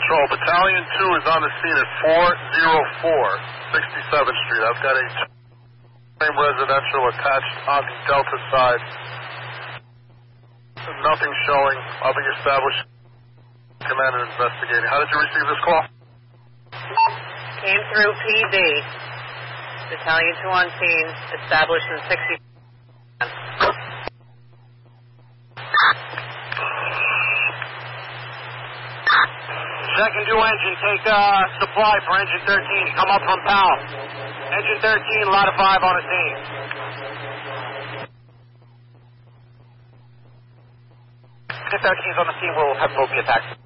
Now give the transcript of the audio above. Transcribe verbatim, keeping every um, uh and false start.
Control, Battalion two is on the scene at four oh four sixty-seventh Street. I've got a two-frame residential attached on the Delta side. Nothing showing. I'll be establishing command and investigating. How did you receive this call? Came through P D. Battalion two on scene, established in sixty. Second due engine, take uh, supply for engine thirteen. Come up from P A L. Engine thirteen, lot of five on the scene. Engine thirteen is on the scene. We'll have both be attacked.